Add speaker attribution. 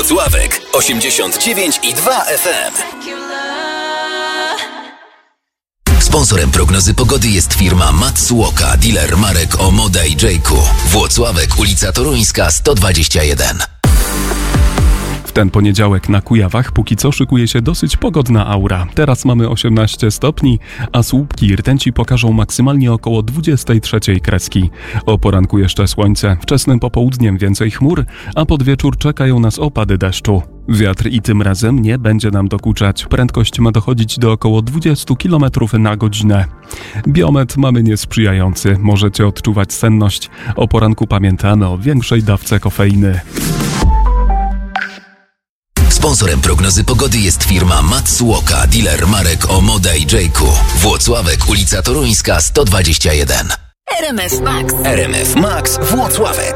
Speaker 1: Włocławek 89,2 FM. Sponsorem prognozy pogody jest firma Matsuoka, dealer marek Omoda i Jayku. Włocławek, ulica Toruńska 121.
Speaker 2: W ten poniedziałek na Kujawach póki co szykuje się dosyć pogodna aura. Teraz mamy 18 stopni, a słupki rtęci pokażą maksymalnie około 23 kreski. O poranku jeszcze słońce, wczesnym popołudniem więcej chmur, a pod wieczór czekają nas opady deszczu. Wiatr i tym razem nie będzie nam dokuczać. Prędkość ma dochodzić do około 20 km na godzinę. Biometr mamy niesprzyjający. Możecie odczuwać senność. O poranku pamiętamy o większej dawce kofeiny.
Speaker 1: Sponsorem prognozy pogody jest firma Matsuoka, dealer marek Omoda i Jayku. Włocławek, ulica Toruńska 121.
Speaker 3: RMF Max.
Speaker 1: RMF Max Włocławek.